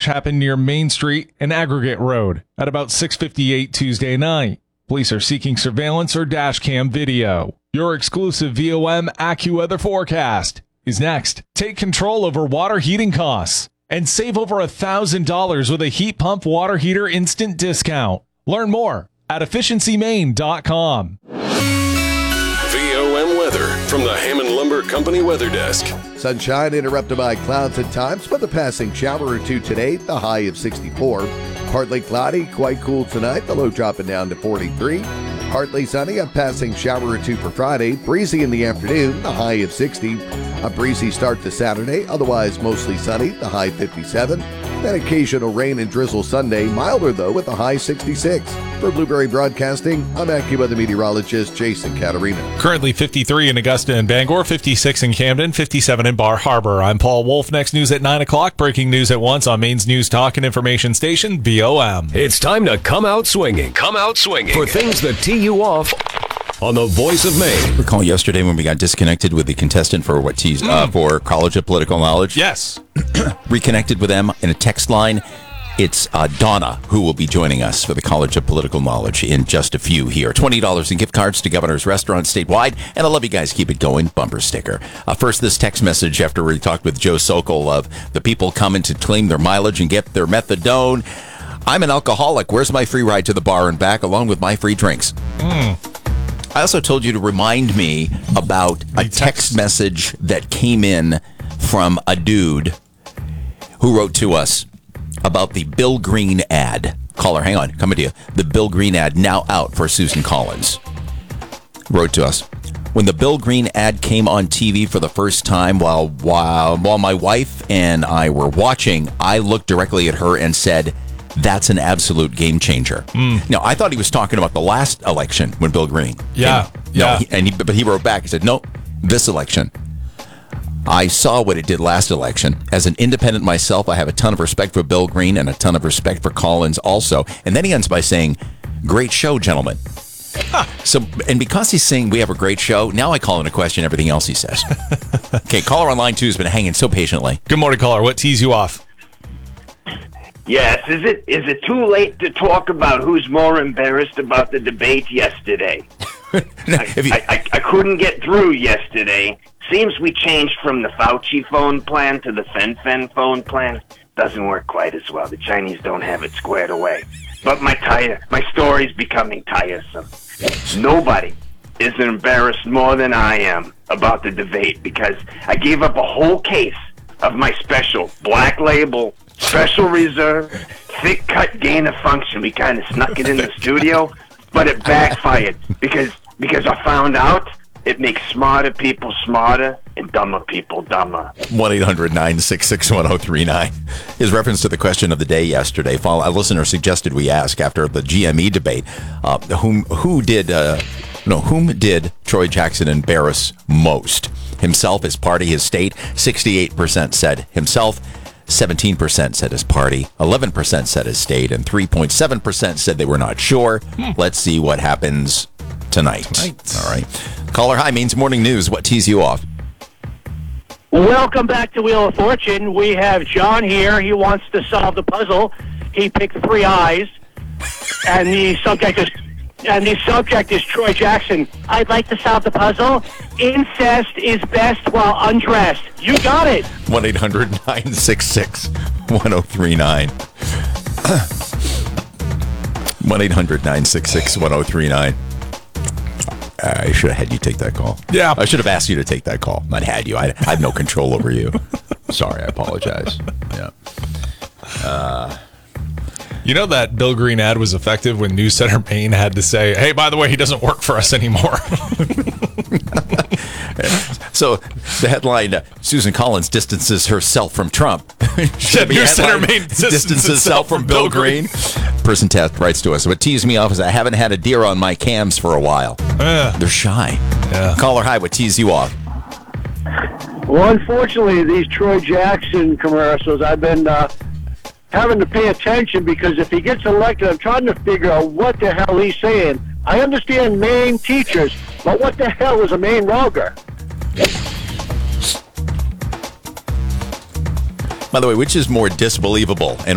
happened near Main Street and Aggregate Road at about 6:58 Tuesday night. Police are seeking surveillance or dash cam video. Your exclusive VOM AccuWeather forecast is next. Take control over water heating costs and save over $1,000 with a heat pump water heater instant discount. Learn more at efficiencymain.com. VOM weather from the Hammond Lumber Company Weather Desk. Sunshine interrupted by clouds at times, but a passing shower or two today, the high of 64. Partly cloudy, quite cool tonight, the low dropping down to 43. Partly sunny, a passing shower or two for Friday. Breezy in the afternoon, the high of 60. A breezy start to Saturday, otherwise mostly sunny, the high 57. Then occasional rain and drizzle Sunday, milder though with the high 66. For Blueberry Broadcasting, I'm AccuWeather meteorologist Jason Caterina. Currently 53 in Augusta and Bangor, 56 in Camden, 57 in Bar Harbor. I'm Paul Wolf. Next news at 9 o'clock. Breaking news at once on Maine's news talk and information station, VOM. It's time to come out swinging. Come out swinging. For things that tee you off on the Voice of Maine. Recall yesterday when we got disconnected with the contestant for for College of Political Knowledge? Yes. Reconnected with them in a text line. It's Donna who will be joining us for the College of Political Knowledge in just a few here. $20 in gift cards to Governor's Restaurant statewide. And I love you guys. Keep it going. Bumper sticker. First, this text message after we talked with Joe Sokol of the people coming to claim their mileage and get their methadone. I'm an alcoholic. Where's my free ride to the bar and back along with my free drinks? I also told you to remind me about a text message that came in from a dude who wrote to us about the Bill Green ad. Caller, hang on, coming to you. The Bill Green ad now out for Susan Collins. Wrote to us. When the Bill Green ad came on TV for the first time while my wife and I were watching, I looked directly at her and said, that's an absolute game changer. Now, I thought he was talking about the last election when Bill Green came. But he wrote back. He said, no, this election. I saw what it did last election. As an independent myself, I have a ton of respect for Bill Green and a ton of respect for Collins also. And then he ends by saying, great show, gentlemen. So, and because he's saying we have a great show, now I call into question everything else he says. Okay, caller on line 2 has been hanging so patiently. Good morning, caller. What tees you off? Yes, is it too late to talk about who's more embarrassed about the debate yesterday? I couldn't get through yesterday. Seems we changed from the Fauci phone plan to the Fen phone plan. Doesn't work quite as well. The Chinese don't have it squared away. But my story's becoming tiresome. Nobody is embarrassed more than I am about the debate because I gave up a whole case of my special Black Label Special Reserve thick cut gain of function. We kind of snuck it in the studio, but it backfired because I found out it makes smarter people smarter and dumber people dumber. 1-800-966-1039 is reference to the question of the day yesterday. A listener suggested we ask after the GME debate, whom did Troy Jackson embarrass most? Himself, his party, his state. 68% said himself. 17% said his party, 11% said his state, and 3.7% said they were not sure. Let's see what happens tonight. All right. Caller, hi, Maine's Morning News. What tees you off? Welcome back to Wheel of Fortune. We have John here. He wants to solve the puzzle. He picked 3 eyes, and the subject is Troy Jackson. I'd like to solve the puzzle. Incest is best while undressed. You got it. 1-800-966-1039. 1-800-966-1039. I should have had you take that call. Yeah. I should have asked you to take that call. Not had you. I have no control over you. Sorry, I apologize. Yeah. You know that Bill Green ad was effective when News Center Maine had to say, hey, by the way, he doesn't work for us anymore. So the headline, Susan Collins distances herself from Trump. News Center Maine distances itself from Bill Green. Person test writes to us, what teased me off is I haven't had a deer on my cams for a while. They're shy. Yeah. Caller, hi, what teased you off? Well, unfortunately, these Troy Jackson commercials, I've been having to pay attention because if he gets elected, I'm trying to figure out what the hell he's saying. I understand Maine teachers, but what the hell is a Maine logger? By the way, which is more disbelievable? And